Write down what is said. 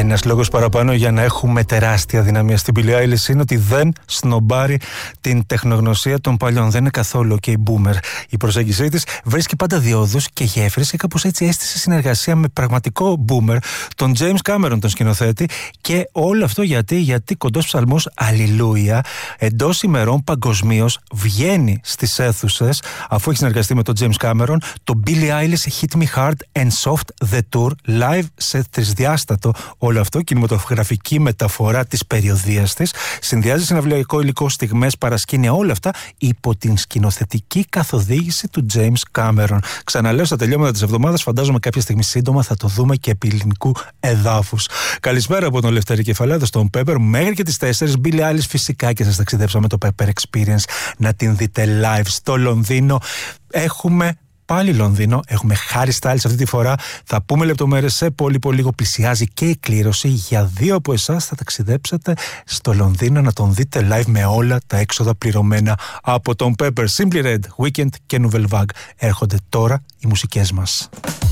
Ένας λόγος παραπάνω για να έχουμε τεράστια δυναμία στην Billie Eilish είναι ότι δεν σνομπάρει την τεχνογνωσία των παλιών. Δεν είναι καθόλου ok boomer. Η προσέγγιση της βρίσκει πάντα διόδους και γέφυρες και κάπως έτσι έστησε συνεργασία με πραγματικό boomer, τον James Cameron, τον σκηνοθέτη. Και όλο αυτό γιατί κοντός ψαλμός Αλληλούια εντός ημερών παγκοσμίως βγαίνει στις αίθουσες, αφού έχει συνεργαστεί με τον James Cameron, το Billie Eilish Hit Me Hard and Soft The Tour live σε τρισδιάστατο όλο αυτό, κινηματογραφική μεταφορά της περιοδίας της. Συνδυάζει συναυλιακό υλικό, στιγμές, παρασκήνια, όλα αυτά υπό την σκηνοθετική καθοδήγηση του James Cameron. Ξαναλέω, στα τελειώματα της εβδομάδας, φαντάζομαι κάποια στιγμή σύντομα θα το δούμε και επί ελληνικού εδάφους. Καλησπέρα από τον Λευτέρη Κεφαλάδο στον Pepper. Μέχρι και τις 4 Billie Eilish φυσικά και σας ταξιδέψαμε το Pepper Experience να την δείτε live στο Λονδίνο. Έχουμε πάλι Λονδίνο, έχουμε Harry Styles αυτή τη φορά. Θα πούμε λεπτομέρειες σε πολύ λίγο. Πλησιάζει και η κλήρωση για 2 από εσάς. Θα ταξιδέψετε στο Λονδίνο να τον δείτε live με όλα τα έξοδα πληρωμένα από τον Pepper. Simply Red, Weekend και Nouvelle Vague. Έρχονται τώρα οι μουσικές μας.